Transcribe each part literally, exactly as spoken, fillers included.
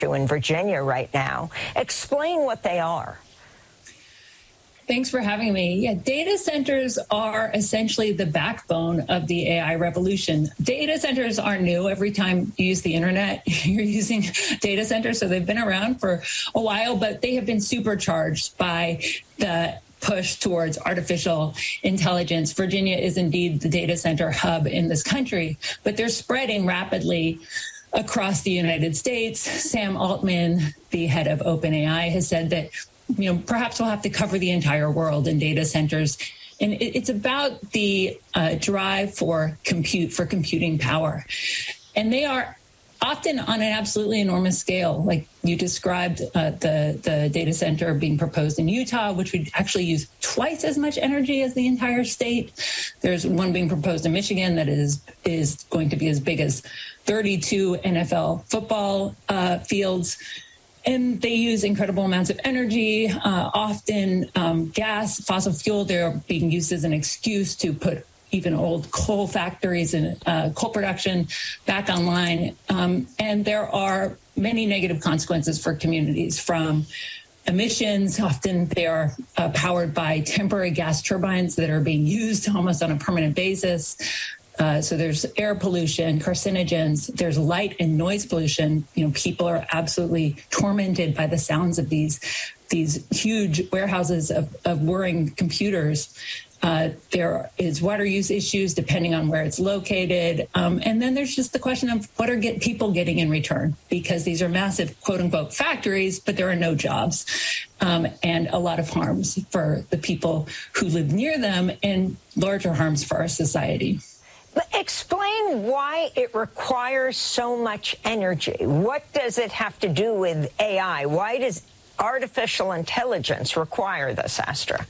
in Virginia right now. Explain what they are. Thanks for having me. Yeah, data centers are essentially the backbone of the A I revolution. Data centers aren't new. Every time you use the internet, you're using data centers. So they've been around for a while, but they have been supercharged by the push towards artificial intelligence. Virginia is indeed the data center hub in this country, but they're spreading rapidly across the United States. Sam Altman, the head of OpenAI, has said that you know, perhaps we'll have to cover the entire world in data centers. And it's about the uh, drive for compute, for computing power. And they are often on an absolutely enormous scale. Like you described uh, the, the data center being proposed in Utah, which would actually use twice as much energy as the entire state. There's one being proposed in Michigan that is, is going to be as big as thirty-two N F L football uh, fields. And they use incredible amounts of energy, uh, often um, gas, fossil fuel. They're being used as an excuse to put even old coal factories and uh, coal production back online. Um, and there are many negative consequences for communities, from emissions. Often they are uh, powered by temporary gas turbines that are being used almost on a permanent basis. Uh, so there's air pollution, carcinogens, there's light and noise pollution. You know, people are absolutely tormented by the sounds of these, these huge warehouses of, of whirring computers. Uh, there is water use issues depending on where it's located. Um, and then there's just the question of what are get people getting in return, because these are massive, quote unquote, factories, but there are no jobs um, and a lot of harms for the people who live near them and larger harms for our society. But explain why it requires so much energy. What does it have to do with A I? Why does artificial intelligence require this, Astra?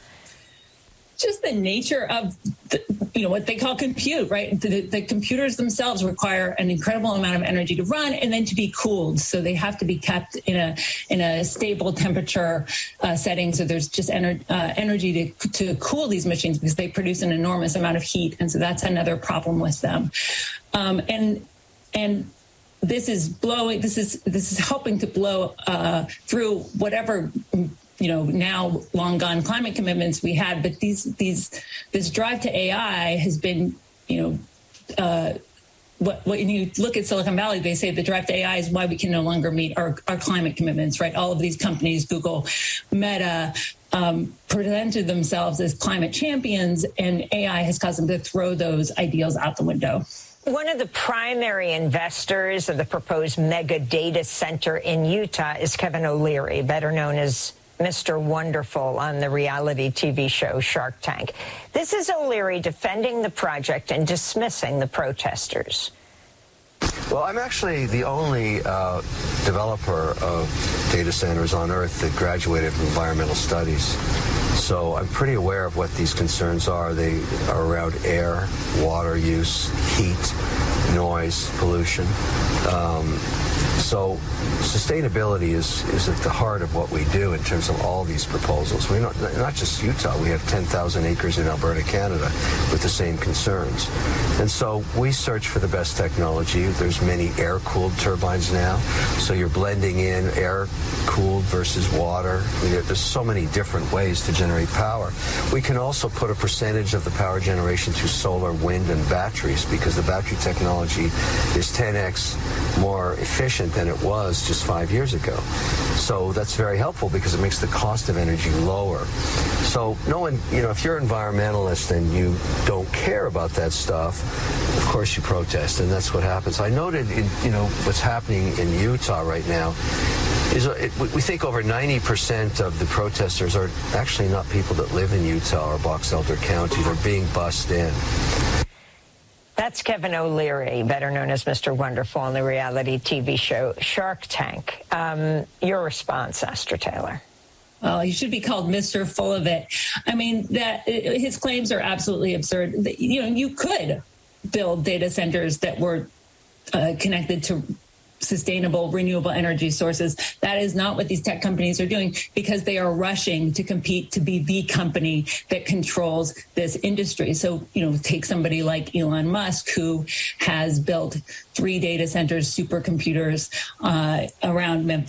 Just the nature of, the, you know, what they call compute, right? The, the computers themselves require an incredible amount of energy to run and then to be cooled. So they have to be kept in a in a stable temperature uh, setting. So there's just ener- uh, energy to, to cool these machines because they produce an enormous amount of heat. And so that's another problem with them. Um, and and this is blowing, this is this is helping to blow uh, through whatever you know, now long gone climate commitments we had, but these, these, this drive to A I has been, you know, uh, what, when you look at Silicon Valley, they say the drive to A I is why we can no longer meet our, our climate commitments, right? All of these companies, Google, Meta, um, presented themselves as climate champions, and A I has caused them to throw those ideals out the window. One of the primary investors of the proposed mega data center in Utah is Kevin O'Leary, better known as Mister Wonderful on the reality T V show Shark Tank. This is O'Leary defending the project and dismissing the protesters. Well, I'm actually the only uh, developer of data centers on Earth that graduated from environmental studies. So I'm pretty aware of what these concerns are. They are around air, water use, heat, noise, pollution. Um, So sustainability is, is at the heart of what we do in terms of all these proposals. We're not, not just Utah. We have ten thousand acres in Alberta, Canada, with the same concerns. And so we search for the best technology. There's many air-cooled turbines now. So you're blending in air-cooled versus water. I mean, there's so many different ways to generate power. We can also put a percentage of the power generation through solar, wind, and batteries, because the battery technology is ten x more efficient than it was just five years ago. So that's very helpful because it makes the cost of energy lower. So no one, you know, if you're an environmentalist and you don't care about that stuff, of course you protest, and that's what happens. I noted, in, you know, what's happening in Utah right now is it, we think over ninety percent of the protesters are actually not people that live in Utah or Box Elder County. They're being bussed in. That's Kevin O'Leary, better known as Mister Wonderful, on the reality T V show Shark Tank. Um, your response, Astra Taylor? Well, he should be called Mister Full of It. I mean, that his claims are absolutely absurd. You know, you could build data centers that were uh, connected to sustainable, renewable energy sources. That is not what these tech companies are doing, because they are rushing to compete to be the company that controls this industry. So, you know, take somebody like Elon Musk, who has built three data centers, supercomputers uh, around Memphis.